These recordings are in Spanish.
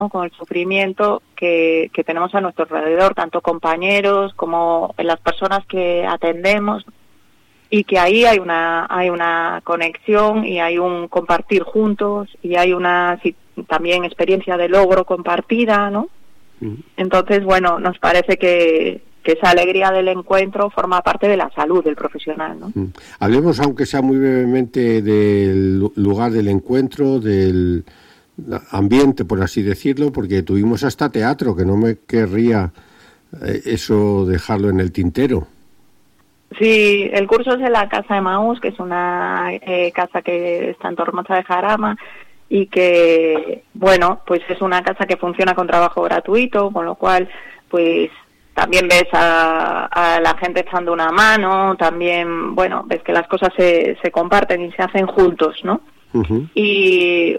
¿no? Con el sufrimiento que tenemos a nuestro alrededor, tanto compañeros como en las personas que atendemos, y que ahí hay una conexión y hay un compartir juntos y hay también experiencia de logro compartida, ¿no? Entonces, bueno, nos parece que esa alegría del encuentro forma parte de la salud del profesional, ¿no? Hablemos, aunque sea muy brevemente, del lugar del encuentro, del ambiente, por así decirlo, porque tuvimos hasta teatro, que no me querría eso dejarlo en el tintero. Sí, el curso es en la Casa Emaús, que es una casa que está en Torromocha de Jarama, y que, bueno, pues es una casa que funciona con trabajo gratuito, con lo cual, pues también ves a la gente echando una mano, también, bueno, ves que las cosas se comparten y se hacen juntos, ¿no? Uh-huh. Y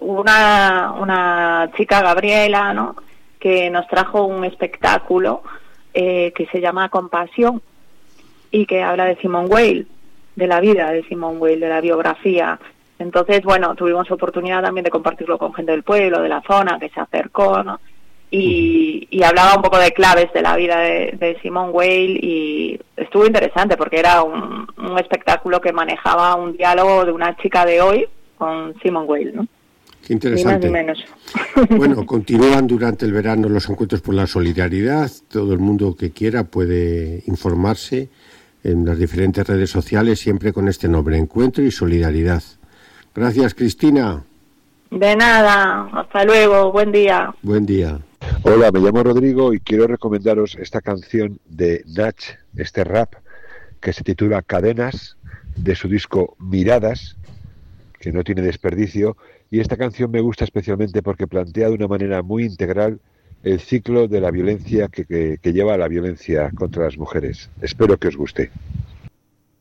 una chica, Gabriela, ¿no?, que nos trajo un espectáculo que se llama Compasión, y que habla de Simone Weil, de la vida de Simone Weil, de la biografía. Entonces, bueno, tuvimos oportunidad también de compartirlo con gente del pueblo, de la zona, que se acercó, ¿no? Y hablaba un poco de claves de la vida de Simone Weil, y estuvo interesante porque era un espectáculo que manejaba un diálogo de una chica de hoy con Simone Weil, ¿no? Qué interesante. Ni más ni menos. Bueno, continúan durante el verano los encuentros por la solidaridad. Todo el mundo que quiera puede informarse en las diferentes redes sociales, siempre con este nombre, Encuentro y Solidaridad. Gracias, Cristina. De nada, hasta luego, buen día. Buen día. Hola, me llamo Rodrigo y quiero recomendaros esta canción de Nach, este rap, que se titula Cadenas, de su disco Miradas, que no tiene desperdicio, y esta canción me gusta especialmente porque plantea de una manera muy integral el ciclo de la violencia que lleva a la violencia contra las mujeres. Espero que os guste.